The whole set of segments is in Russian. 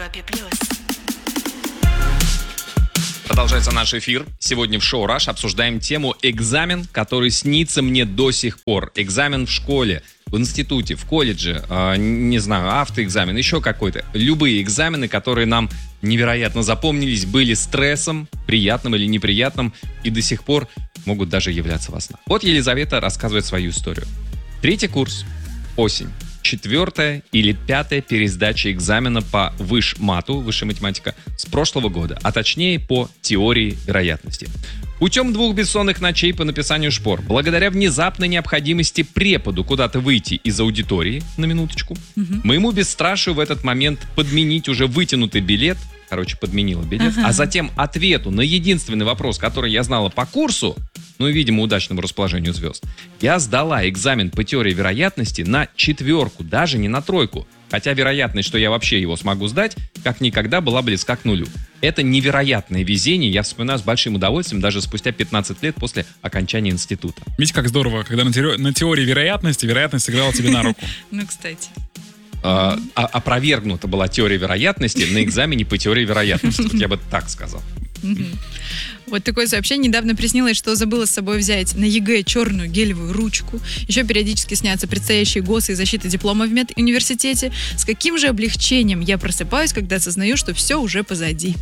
Европе плюс. Продолжается наш эфир. Сегодня в шоу «Раш» обсуждаем тему экзамен, который снится мне до сих пор. Экзамен в школе, в институте, в колледже, не знаю, автоэкзамен, еще какой-то. Любые экзамены, которые нам невероятно запомнились, были стрессом, приятным или неприятным, и до сих пор могут даже являться во снах. Вот Елизавета рассказывает свою историю. 3-й курс, осень. 4-я или 5-я пересдача экзамена по высшей математика, с прошлого года, а точнее по теории вероятности. Путем 2 бессонных ночей по написанию шпор, благодаря внезапной необходимости преподу куда-то выйти из аудитории, на минуточку, моему бесстрашию в этот момент подменить уже вытянутый билет, подменила билет, а затем ответу на единственный вопрос, который я знала по курсу, ну и, видимо, удачному расположению звезд, я сдала экзамен по теории вероятности на 4, даже не на 3. Хотя вероятность, что я вообще его смогу сдать, как никогда была близка к 0. Это невероятное везение, я вспоминаю с большим удовольствием, даже спустя 15 лет после окончания института. Видите, как здорово, когда на теории вероятность сыграла тебе на руку. Ну, кстати. Опровергнута была теория вероятности на экзамене по теории вероятности. Вот я бы так сказал. Вот такое сообщение. Недавно приснилось, что забыла с собой взять на ЕГЭ черную гелевую ручку. Еще периодически снятся предстоящие ГОСы и защита диплома в медуниверситете. С каким же облегчением я просыпаюсь, когда осознаю, что все уже позади.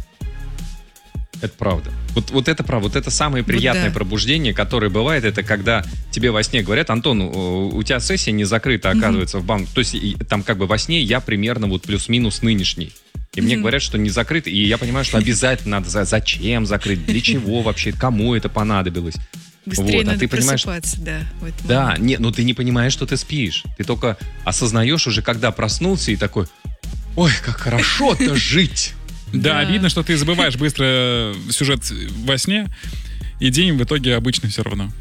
Это правда. Вот это правда. Вот это самое приятное пробуждение, которое бывает, это когда тебе во сне говорят: Антон, у тебя сессия не закрыта, оказывается, в банк. То есть там как бы во сне я примерно вот плюс-минус нынешний. И мне говорят, что не закрыто, и я понимаю, что обязательно надо. Зачем закрыть? Для чего вообще? Кому это понадобилось? Быстрее надо ты просыпаться, да. Да, но ты не понимаешь, что ты спишь. Ты только осознаешь уже, когда проснулся, и такой: ой, как хорошо-то жить. Да, обидно, что ты забываешь быстро сюжет во сне, и день в итоге обычно все равно.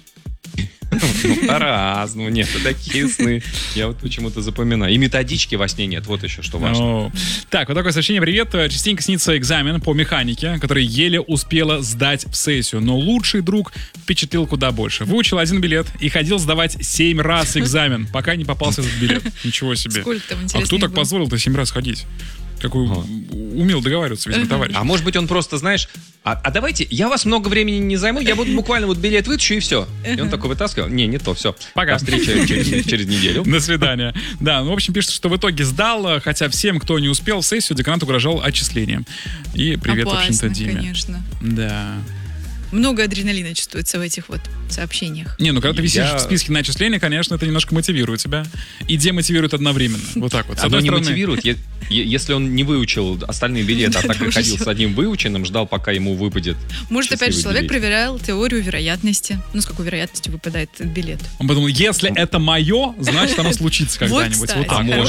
По-разному. Нет, такие сны я вот почему-то запоминаю. И методички во сне нет, вот еще что важно. Так, вот такое сообщение. Привет. Частенько снится экзамен по механике, который еле успела сдать в сессию, но лучший друг впечатлил куда больше. Выучил 1 билет и ходил сдавать 7 раз экзамен, пока не попался этот билет. Ничего себе. Сколько там, интересно, а кто так позволил-то 7 раз ходить? Какой умел договариваться, видимо, товарищ. А может быть, он просто, знаешь, а давайте, я вас много времени не займу, я буду буквально вот билет вытащу и все. И он такой вытаскивал: не то, все. Пока. До встречи через неделю. До свидания. Да, ну, в общем, пишет, что в итоге сдал, хотя всем, кто не успел в сессию, деканат угрожал отчислением. И привет, опасно, в общем-то, Диме. Конечно. Да. Много адреналина чувствуется в этих вот сообщениях. Не, ну когда ты висишь в списке на отчисление, конечно, это немножко мотивирует тебя. И демотивирует одновременно. Вот так вот. С одной стороны, не мотивирует, если он не выучил остальные билеты, а так и ходил с одним выученным, ждал, пока ему выпадет. Может, опять же, человек проверял теорию вероятности. Ну, с какой вероятностью выпадает этот билет. Он подумал: если это мое, значит, оно случится когда-нибудь. Вот,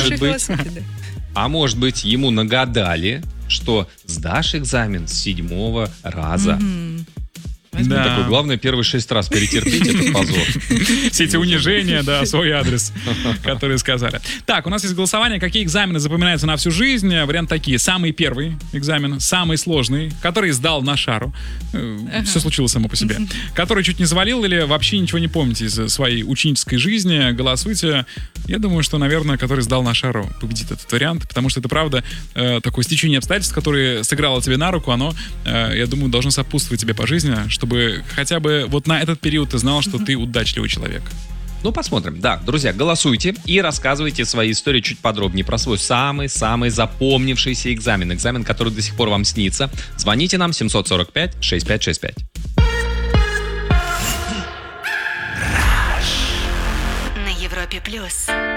а может быть, ему нагадали, что сдашь экзамен с 7-го раза. Да. Такой: главное, первые 6 раз перетерпеть этот позор. Все эти унижения, да, свой адрес, которые сказали. Так, у нас есть голосование. Какие экзамены запоминаются на всю жизнь? Варианты такие. Самый первый экзамен, самый сложный, который сдал на шару. Все случилось само по себе. Который чуть не завалил или вообще ничего не помните из своей ученической жизни. Голосуйте. Я думаю, что, наверное, который сдал на шару, победит этот вариант, потому что это, правда, такое стечение обстоятельств, которое сыграло тебе на руку, оно, я думаю, должно сопутствовать тебе по жизни, чтобы хотя бы вот на этот период ты знал, что ты удачливый человек. Ну, посмотрим. Да, друзья, голосуйте и рассказывайте свои истории чуть подробнее про свой самый-самый запомнившийся экзамен. Экзамен, который до сих пор вам снится. Звоните нам 745-6565. На Европе плюс.